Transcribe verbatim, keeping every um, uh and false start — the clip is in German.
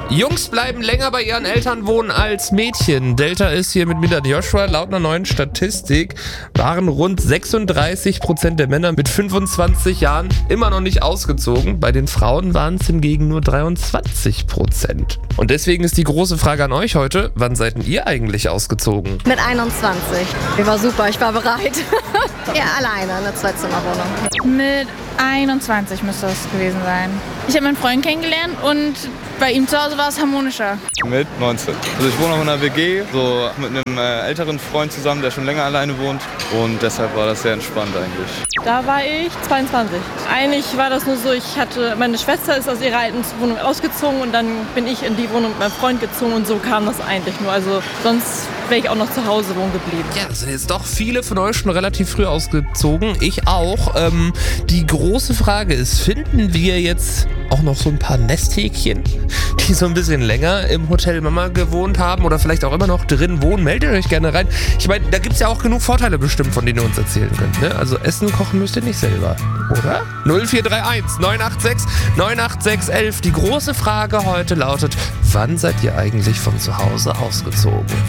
Jungs bleiben länger bei ihren Eltern wohnen als Mädchen. Delta ist hier mit Milan Joshua. Laut einer neuen Statistik waren rund sechsunddreißig Prozent der Männer mit fünfundzwanzig Jahren immer noch nicht ausgezogen. Bei den Frauen waren es hingegen nur dreiundzwanzig Prozent. Und deswegen ist die große Frage an euch heute, wann seid denn ihr eigentlich ausgezogen? Mit einundzwanzig. Ich war super, ich war bereit. Ja, alleine, eine Zwei-Zimmer-Wohnung. Mit einundzwanzig müsste das gewesen sein. Ich habe meinen Freund kennengelernt und bei ihm zu Hause war es harmonischer. Mit neunzehn. Also ich wohne auch in einer W G, so mit einem äh, älteren Freund zusammen, der schon länger alleine wohnt. Und deshalb war das sehr entspannt eigentlich. Da war ich zweiundzwanzig. Eigentlich war das nur so, ich hatte, meine Schwester ist aus ihrer alten Wohnung ausgezogen und dann bin ich in die Wohnung mit meinem Freund gezogen und so kam das eigentlich nur. Also sonst wäre ich auch noch zu Hause wohnen geblieben. Ja, das sind jetzt doch viele von euch schon relativ früh ausgezogen. Ich auch. Ähm, die große Frage ist, finden wir jetzt auch noch so ein paar Nesthäkchen, die so ein bisschen länger im Hotel Mama gewohnt haben oder vielleicht auch immer noch drin wohnen? Meldet euch gerne rein. Ich meine, da gibt es ja auch genug Vorteile bestimmt, von denen ihr uns erzählen könnt. Ne? Also Essen kochen müsst ihr nicht selber, oder? null vier drei eins neun acht sechs neun acht sechs eins eins. Die große Frage heute lautet, wann seid ihr eigentlich von zu Hause ausgezogen?